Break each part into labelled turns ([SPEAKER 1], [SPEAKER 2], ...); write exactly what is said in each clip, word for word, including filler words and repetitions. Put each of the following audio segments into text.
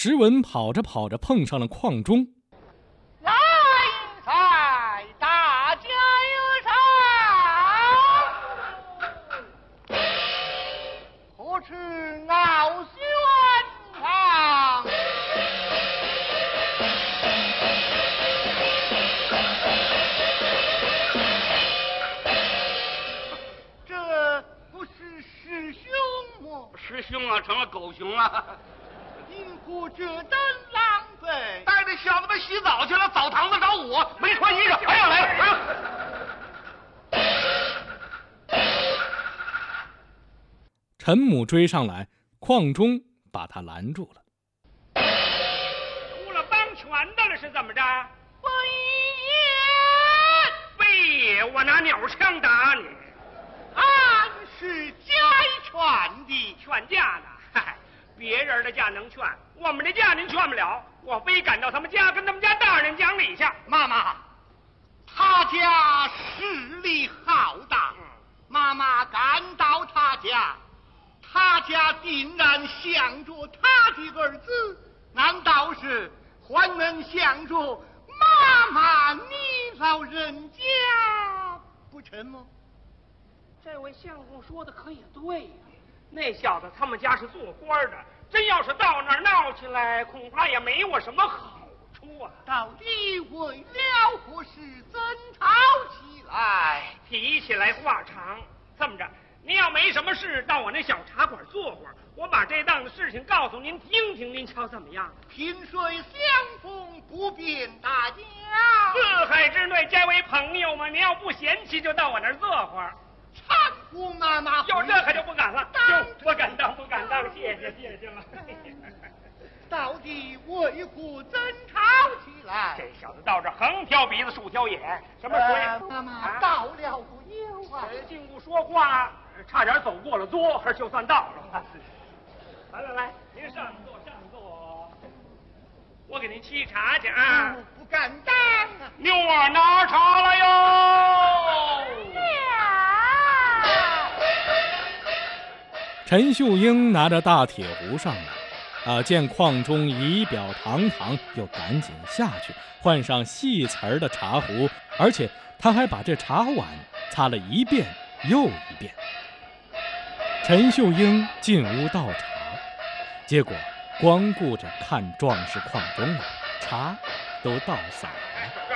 [SPEAKER 1] 石文跑着跑着碰上了邝忠。
[SPEAKER 2] 来赛，大家有赏，何处傲轩堂？这不是师兄吗？
[SPEAKER 3] 师兄啊，成了狗熊了。
[SPEAKER 2] 因故这等狼狈，
[SPEAKER 3] 带着小子们洗澡去了，澡堂子找我，没穿衣裳。哎呀，来了，来了！
[SPEAKER 1] 陈母追上来，邝忠把他拦住了。
[SPEAKER 3] 出了帮拳的了是怎么着？
[SPEAKER 2] 不
[SPEAKER 3] 非也，我拿鸟枪打你。
[SPEAKER 2] 俺是家劝的，
[SPEAKER 3] 劝架呢？嗨，别人的架能劝，我们的架您劝不了。我非赶到他们家，跟他们家大人讲理去。
[SPEAKER 2] 妈妈，他家势力浩大，
[SPEAKER 3] 嗯、
[SPEAKER 2] 妈妈赶到他家，他家竟然想着他的儿子，难道是还能想着妈妈你老人家不成吗？
[SPEAKER 3] 这位相公说的可也对呀、啊，那小子他们家是做官的，真要是到那儿闹起来，恐怕也没我什么好处啊。
[SPEAKER 2] 到底为了何事争吵起来？
[SPEAKER 3] 提起来话长，这么着，您要没什么事，到我那小茶馆坐会儿，我把这档子事情告诉您听听，您瞧怎么样？
[SPEAKER 2] 萍水相逢不便大家，
[SPEAKER 3] 四海之内皆为朋友嘛。您要不嫌弃，就到我那儿坐会儿。
[SPEAKER 2] 搀扶妈妈，
[SPEAKER 3] 有这可就不敢了，就不敢当，不敢当，谢谢谢谢了。
[SPEAKER 2] 到底为何争吵起来？
[SPEAKER 3] 这小子到这横挑鼻子竖挑眼，什么鬼？
[SPEAKER 2] 呃、妈妈到了不有啊？
[SPEAKER 3] 进屋说话，差点走过了桌，还就算到了。来来来，您上座上座，我给您沏茶去啊。
[SPEAKER 2] 嗯、不敢当。
[SPEAKER 3] 妞儿拿茶来哟。
[SPEAKER 1] 陈秀英拿着大铁壶上来，啊，见邝忠仪表堂堂，又赶紧下去换上细瓷儿的茶壶，而且他还把这茶碗擦了一遍又一遍。陈秀英进屋倒茶，结果光顾着看壮士邝忠了，茶都倒洒了。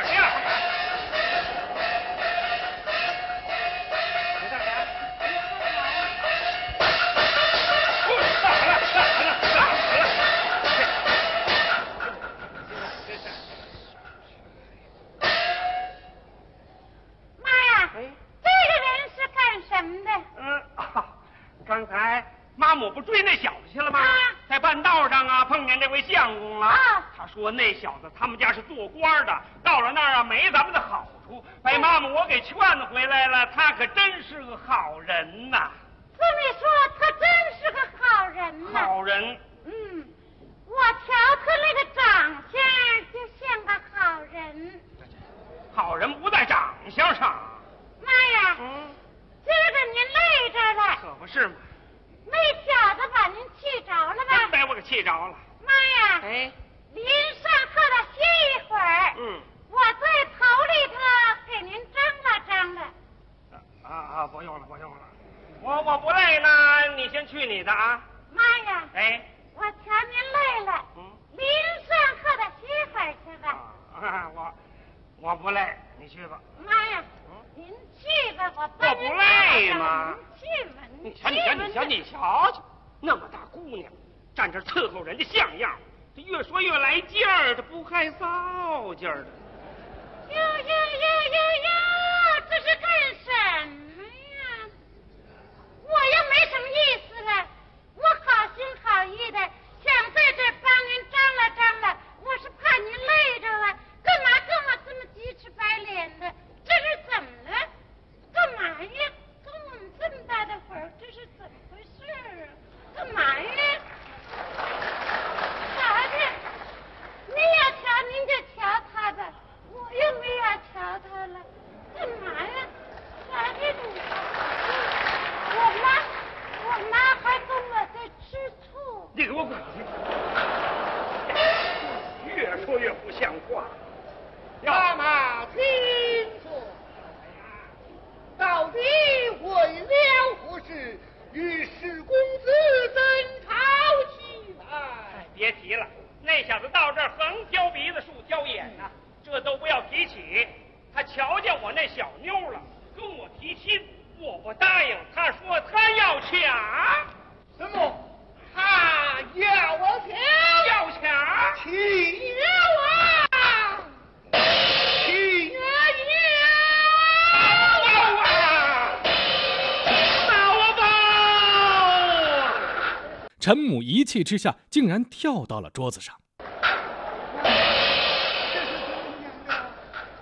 [SPEAKER 3] 刚才妈母不追那小子去了吗？啊、在半道上啊，碰见这位相公了。啊、他说那小子他们家是做官的，到了那儿啊没咱们的好处，把妈母我给劝回来了。他可真是个好人呐！
[SPEAKER 4] 这么说，他真是个好人呐。
[SPEAKER 3] 好人。
[SPEAKER 4] 嗯，我瞧他那个长相就像个好人。
[SPEAKER 3] 好人不在长相上。
[SPEAKER 4] 妈呀！
[SPEAKER 3] 嗯。
[SPEAKER 4] 今儿个您累着了，
[SPEAKER 3] 可不是嘛！
[SPEAKER 4] 那小子把您气着了吧？
[SPEAKER 3] 真把我给气着了。
[SPEAKER 4] 妈呀！
[SPEAKER 3] 哎，
[SPEAKER 4] 您上课了歇一会儿。
[SPEAKER 3] 嗯，
[SPEAKER 4] 我在头里头给您张罗张罗。
[SPEAKER 3] 啊啊，不用了，不用了，我我不累呢，你先去你的啊。
[SPEAKER 4] 妈呀！
[SPEAKER 3] 哎，
[SPEAKER 4] 我瞧您累了，嗯，您上课的歇会儿去吧。
[SPEAKER 3] 啊，我我不累，你去吧。
[SPEAKER 4] 妈呀！您去吧，我
[SPEAKER 3] 我不累吗？
[SPEAKER 4] 您去吧，
[SPEAKER 3] 你瞧，你瞧，你瞧，你瞧瞧，那么大姑娘，站这伺候人家像样，这越说越来劲儿，这不害臊劲儿的。
[SPEAKER 4] 哟哟哟哟哟，这是干什么呀？我又没什么意思了，我好心好意的想在这帮您张罗张罗，我是怕您累着了，干嘛跟我这么鸡翅白脸的？这是怎么了？干嘛呀？跟我们这么大的会儿，这是怎么回事啊？干嘛呀？啥的？您要瞧您就瞧他吧，我又没要瞧他了。干嘛呀？啥的你？我妈，我妈还跟我在吃醋。
[SPEAKER 3] 你给我滚出去！ 说越不像话。
[SPEAKER 2] 妈妈，请说，到底为了何事与史公子争吵起来？
[SPEAKER 3] 哎，别提了，那小子到这儿横挑鼻子竖挑眼呐、啊，这都不要提起。他瞧见我那小妞了，跟我提亲，我不答应。他说他要抢。
[SPEAKER 2] 什么？他要我抢？
[SPEAKER 3] 要抢？
[SPEAKER 2] 请我！请
[SPEAKER 3] 我啊！打我吧！
[SPEAKER 1] 陈母一气之下，竟然跳到了桌子上。
[SPEAKER 2] 这是怎么样的？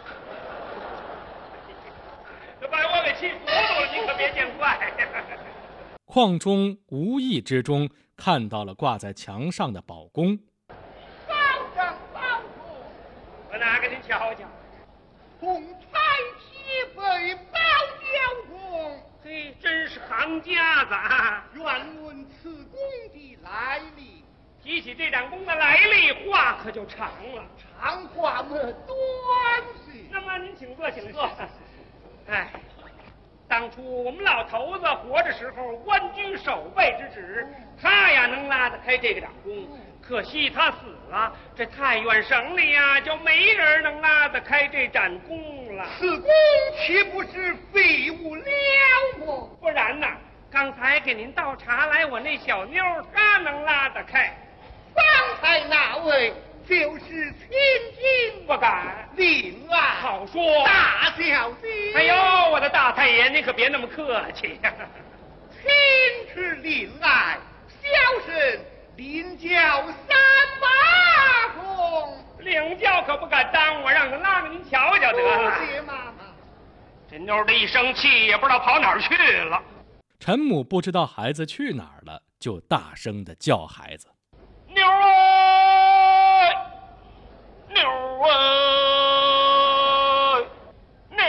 [SPEAKER 3] 这把我给气糊涂了，你可别见怪。
[SPEAKER 1] 邝中无意之中看到了挂在墙上的宝弓，
[SPEAKER 2] 保长保主，
[SPEAKER 3] 我拿给您瞧瞧。
[SPEAKER 2] 同彩旗被保交公，
[SPEAKER 3] 嘿，真是行家子啊！
[SPEAKER 2] 愿问此弓的来历。
[SPEAKER 3] 提起这盏弓的来历，话可就长了。
[SPEAKER 2] 长话么短些。
[SPEAKER 3] 那么您请坐，请坐。哎，当初我们老头子活着时候，官居守备之职，他呀能拉得开这个掌弓。可惜他死了，这太原省里呀就没人能拉得开这盏弓了。
[SPEAKER 2] 此弓岂不是废物了么？
[SPEAKER 3] 不然呐，刚才给您倒茶来，我那小妞她能拉得开。
[SPEAKER 2] 方才那位就是千金，
[SPEAKER 3] 不敢。
[SPEAKER 2] 令爱
[SPEAKER 3] 好说。
[SPEAKER 2] 大小姐。
[SPEAKER 3] 哎呦，我的大太爷，您可别那么客气呀、啊。
[SPEAKER 2] 亲斥令爱，小生领教三把弓。
[SPEAKER 3] 领教可不敢当，我让他拉给您瞧瞧得了。
[SPEAKER 2] 谢妈妈。
[SPEAKER 3] 这妞的一生气，也不知道跑哪儿去了。
[SPEAKER 1] 陈母不知道孩子去哪儿了，就大声地叫孩子：“
[SPEAKER 3] 妞儿，妞儿，妞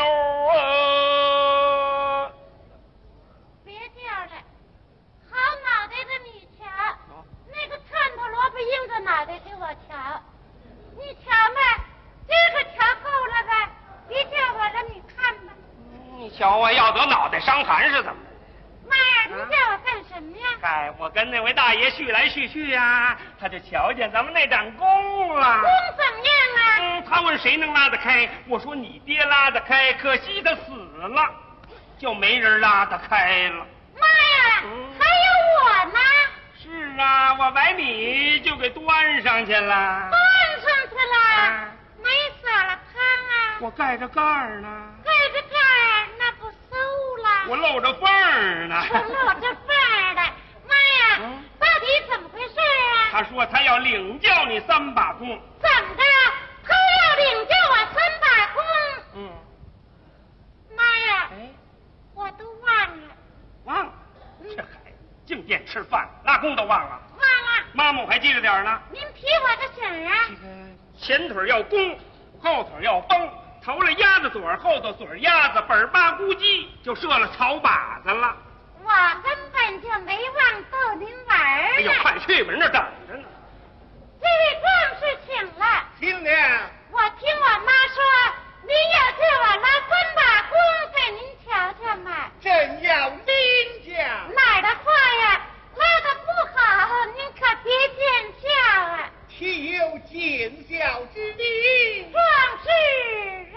[SPEAKER 3] 儿！”
[SPEAKER 4] 别叫了，好脑袋的你瞧，那个串头萝卜硬着脑袋给我瞧，你瞧嘛，这个瞧够了吧？别叫我了，你看吧。
[SPEAKER 3] 你瞧我要得脑袋伤寒是怎么着？
[SPEAKER 4] 妈呀，你叫我干什么呀？
[SPEAKER 3] 哎，我跟那位大爷叙来叙去呀、啊，他就瞧见咱们那盏弓了。
[SPEAKER 4] 弓怎么样啊？
[SPEAKER 3] 嗯，他问谁能拉得开，我说你爹拉得开，可惜他死了，就没人拉得开了。
[SPEAKER 4] 妈呀，
[SPEAKER 3] 嗯、
[SPEAKER 4] 还有我呢。
[SPEAKER 3] 是啊，我把你就给端上去了。
[SPEAKER 4] 端上去了？
[SPEAKER 3] 啊、
[SPEAKER 4] 没撒了汤啊？
[SPEAKER 3] 我盖着盖儿呢。
[SPEAKER 4] 盖着盖儿，那不馊了？
[SPEAKER 3] 我露着缝儿呢。
[SPEAKER 4] 露着缝儿的，妈呀，
[SPEAKER 3] 嗯、
[SPEAKER 4] 到底怎么回事啊？
[SPEAKER 3] 他说他要领教你三把弓。
[SPEAKER 4] 怎么的？他要领教我三把弓？
[SPEAKER 3] 嗯。
[SPEAKER 4] 妈呀！
[SPEAKER 3] 哎，
[SPEAKER 4] 我都忘了。
[SPEAKER 3] 忘了？这孩子净惦吃饭，拉弓都忘了。
[SPEAKER 4] 忘了。
[SPEAKER 3] 妈妈我还记着点呢。
[SPEAKER 4] 您提我的醒儿啊？
[SPEAKER 3] 这个前腿要弓，后腿要绷，头了鸭子嘴儿，后头嘴儿鸭子，本儿八咕叽就射了草靶子了。
[SPEAKER 4] 我根本就没忘逗您玩儿呢。
[SPEAKER 3] 哎呦，快去吧，人那等着呢。
[SPEAKER 4] 这位壮士请了。
[SPEAKER 2] 听了。
[SPEAKER 4] 我听我妈说，您要叫我拉三把弓给您瞧瞧嘛。
[SPEAKER 2] 正要领教。
[SPEAKER 4] 哪儿的话呀，拉的不好，您可别见笑啊。
[SPEAKER 2] 岂有见笑之理？